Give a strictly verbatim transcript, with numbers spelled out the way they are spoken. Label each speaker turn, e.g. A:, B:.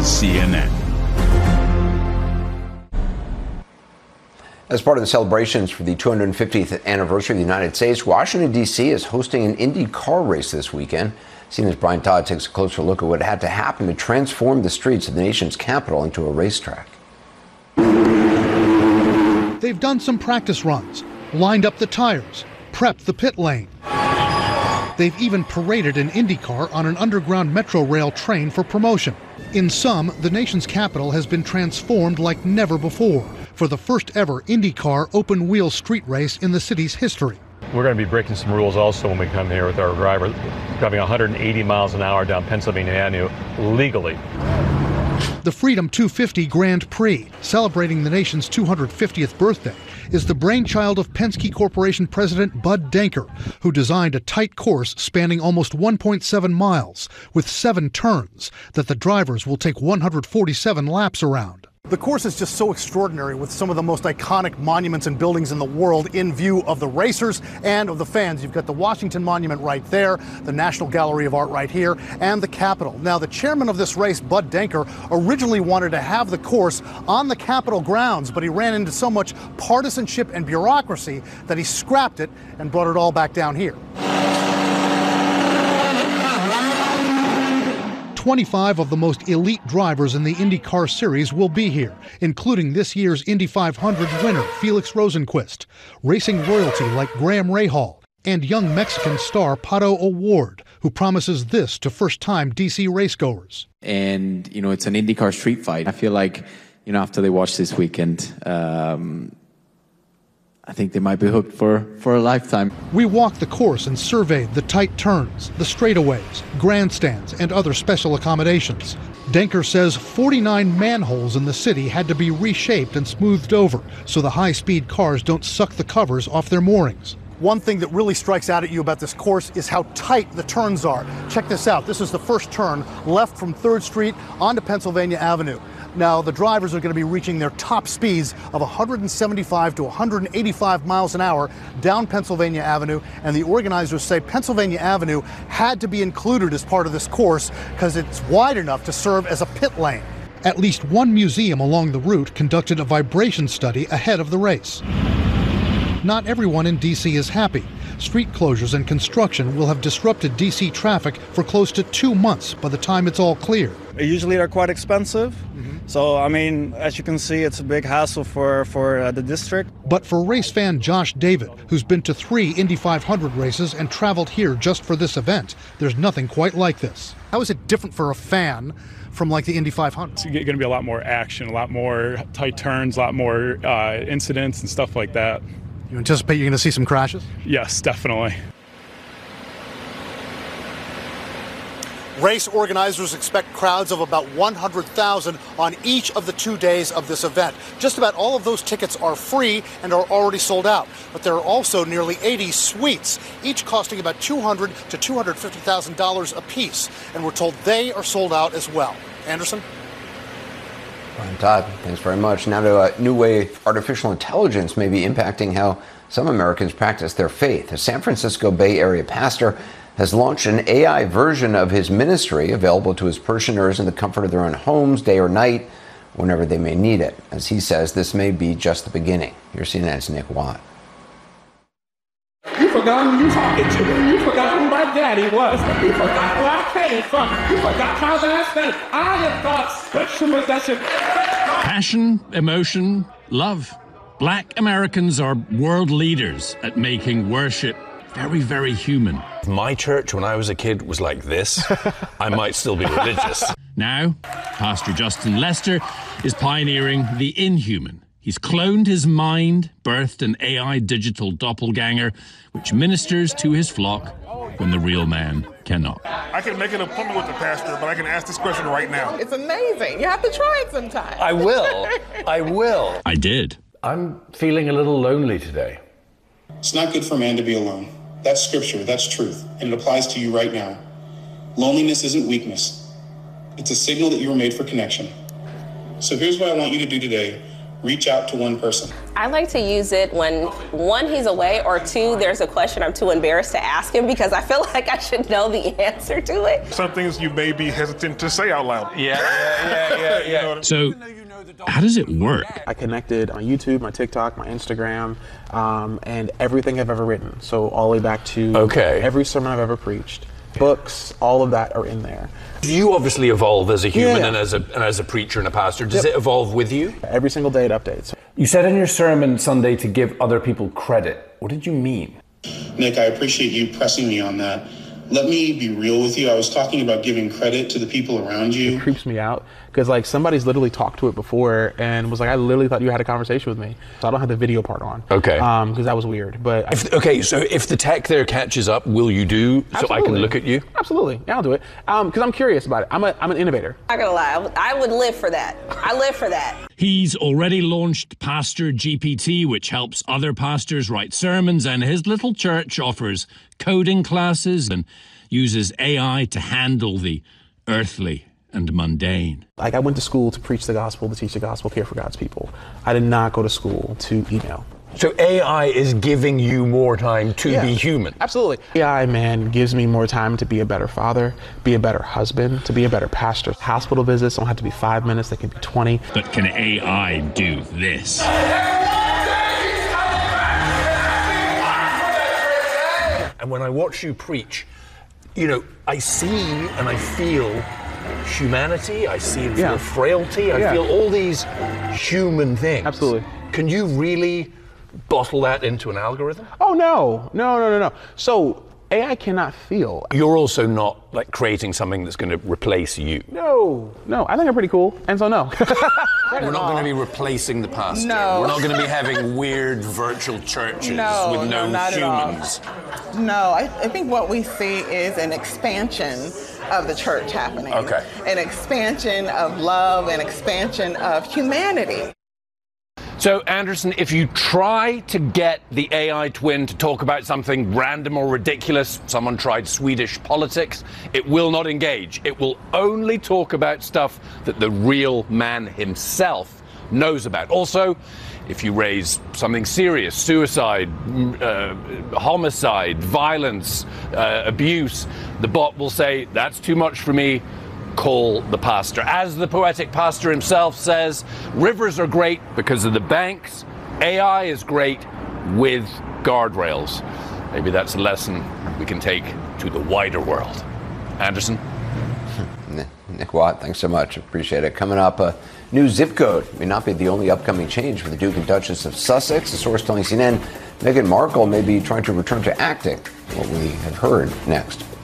A: is C N N.
B: As part of the celebrations for the two hundred fiftieth anniversary of the United States, Washington, D C is hosting an Indy car race this weekend. C N N's Brian Todd takes a closer look at what had to happen to transform the streets of the nation's capital into a racetrack.
C: They've done some practice runs, lined up the tires, prepped the pit lane. They've even paraded an IndyCar on an underground Metro Rail train for promotion. In sum, the nation's capital has been transformed like never before for the first ever IndyCar open-wheel street race in the city's history.
D: We're going to be breaking some rules also when we come here with our driver, driving one hundred eighty miles an hour down Pennsylvania Avenue legally.
C: The Freedom two fifty Grand Prix, celebrating the nation's two hundred fiftieth birthday, is the brainchild of Penske Corporation President Bud Denker, who designed a tight course spanning almost one point seven miles with seven turns that the drivers will take one hundred forty-seven laps around.
E: The course is just so extraordinary, with some of the most iconic monuments and buildings in the world in view of the racers and of the fans. You've got the Washington Monument right there, the National Gallery of Art right here, and the Capitol. Now, the chairman of this race, Bud Denker, originally wanted to have the course on the Capitol grounds, but he ran into so much partisanship and bureaucracy that he scrapped it and brought it all back down here.
C: twenty-five of the most elite drivers in the IndyCar series will be here, including this year's Indy five hundred winner, Felix Rosenqvist, racing royalty like Graham Rahal, and young Mexican star Pato O'Ward, who promises this to first-time D C racegoers.
F: And, you know, it's an IndyCar street fight. I feel like, you know, after they watch this weekend, um, I think they might be hooked for, for a lifetime.
C: We walked the course and surveyed the tight turns, the straightaways, grandstands, and other special accommodations. Denker says forty-nine manholes in the city had to be reshaped and smoothed over so the high-speed cars don't suck the covers off their moorings.
E: One thing that really strikes out at you about this course is how tight the turns are. Check this out. This is the first turn left from third Street onto Pennsylvania Avenue. Now, the drivers are going to be reaching their top speeds of one hundred seventy-five to one hundred eighty-five miles an hour down Pennsylvania Avenue, and the organizers say Pennsylvania Avenue had to be included as part of this course because it's wide enough to serve as a pit lane.
C: At least one museum along the route conducted a vibration study ahead of the race. Not everyone in D C is happy. Street closures and construction will have disrupted D C traffic for close to two months by the time it's all clear.
G: Usually they're quite expensive. Mm-hmm. So, I mean, as you can see, it's a big hassle for, for uh, the district.
C: But for race fan Josh David, who's been to three Indy five hundred races and traveled here just for this event, there's nothing quite like this.
E: How is it different for a fan from like the Indy five hundred?
H: It's going to be a lot more action, a lot more tight turns, a lot more uh, incidents and stuff like that.
E: You anticipate you're going to see some crashes?
H: Yes, definitely.
E: Race organizers expect crowds of about one hundred thousand on each of the two days of this event. Just about all of those tickets are free and are already sold out. But there are also nearly eighty suites, each costing about two hundred thousand to two hundred fifty thousand dollars a piece. And we're told they are sold out as well. Anderson?
B: Brian Todd, thanks very much. Now to a new way artificial intelligence may be impacting how some Americans practice their faith. A San Francisco Bay Area pastor has launched an A I version of his ministry available to his parishioners in the comfort of their own homes, day or night, whenever they may need it. As he says, this may be just the beginning. Here's C N N's Nick Watt.
I: You forgot who you talking to. You forgot who my daddy was. You forgot where I came from. You forgot how last night I have thought special possession.
A: Passion, emotion, love. Black Americans are world leaders at making worship very, very human.
J: My church, when I was a kid, was like this. I might still be religious.
A: Now, Pastor Justin Lester is pioneering the inhuman. He's cloned his mind, birthed an A I digital doppelganger, which ministers to his flock when the real man cannot.
K: I can make an appointment with the pastor, but I can ask this question right now.
L: It's amazing. You have to try it sometime.
J: I will. I will.
A: I did.
J: I'm feeling a little lonely today.
M: It's not good for man to be alone. That's scripture. That's truth. And it applies to you right now. Loneliness isn't weakness. It's a signal that you were made for connection. So here's what I want you to do today. Reach out to one person.
L: I like to use it when, one, he's away, or two, there's a question I'm too embarrassed to ask him because I feel like I should know the answer to it.
K: Some things you may be hesitant to say out loud.
J: Yeah, yeah, yeah, yeah, yeah.
K: You know what I mean?
A: So, how does it work?
N: I connected on YouTube, my TikTok, my Instagram, um, and everything I've ever written. So all the way back to
J: Okay.
N: every sermon I've ever preached. Books, all of that are in there.
J: You obviously evolve as a human
N: Yeah.
J: and as a and as a preacher and a pastor. Does
N: Yep.
J: it evolve with you?
N: Every single day it updates.
O: You said in your sermon Sunday to give other people credit. What did you mean?
M: Nick, I appreciate you pressing me on that. Let me be real with you. I was talking about giving credit to the people around you.
N: It creeps me out because like somebody's literally talked to it before and was like, I literally thought you had a conversation with me. So I don't have the video part on.
J: Okay.
N: Um, because that was weird. But
J: If, okay, so if the tech there catches up, will you do so I can
N: Absolutely.
J: look at you?
N: Absolutely, yeah, I'll do it. Um, because I'm curious about it. I'm a I'm an innovator.
L: I'm not gonna lie, I would- I would live for that. I live for that.
A: He's already launched Pastor G P T, which helps other pastors write sermons, and his little church offers coding classes and uses A I to handle the earthly and mundane.
N: Like I went to school to preach the gospel, to teach the gospel, care for God's people. I did not go to school to email.
J: So A I is giving you more time to
N: Yeah.
J: be human.
N: Absolutely. A I, man, gives me more time to be a better father, be a better husband, to be a better pastor. Hospital visits don't have to be five minutes, they can be twenty.
A: But can A I do this?
J: And when I watch you preach, you know, I see and I feel humanity, I see and feel
N: Yeah.
J: frailty, I
N: Yeah.
J: feel all these human things.
N: Absolutely.
J: Can you really bottle that into an algorithm?
N: Oh, no, no, no, no, no. So A I cannot feel.
J: You're also not like creating something that's going to replace you.
N: No, no, I think I'm pretty cool, and so no.
J: We're not going to be replacing the pastor.
L: No.
J: We're not going to be having weird virtual churches
L: No,
J: with no,
L: no, not at all.
J: humans.
L: No, I, I think what we see is an expansion of the church happening.
J: Okay.
L: An expansion of love, an expansion of humanity.
J: So, Anderson, if you try to get the A I twin to talk about something random or ridiculous, someone tried Swedish politics, it will not engage. It will only talk about stuff that the real man himself knows about. Also, if you raise something serious, suicide, uh, homicide, violence, uh, abuse, the bot will say, that's too much for me. Call the pastor. As the poetic pastor himself says, rivers are great because of the banks. A I is great with guardrails. Maybe that's a lesson we can take to the wider world. Anderson?
B: Nick Watt, thanks so much. Appreciate it. Coming up, a new zip code may not be the only upcoming change for the Duke and Duchess of Sussex. A source telling C N N Meghan Markle may be trying to return to acting. What we have heard next.